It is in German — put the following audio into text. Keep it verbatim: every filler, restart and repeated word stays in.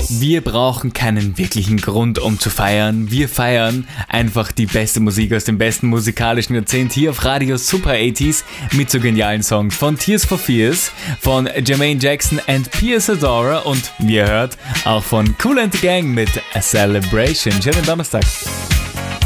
Wir brauchen keinen wirklichen Grund, um zu feiern. Wir feiern einfach die beste Musik aus dem besten musikalischen Jahrzehnt hier auf Radio Super achtziger mit so genialen Songs von Tears for Fears, von Jermaine Jackson and Pierce Adora und, wie ihr hört, auch von Kool and the Gang mit A Celebration. Schönen Donnerstag.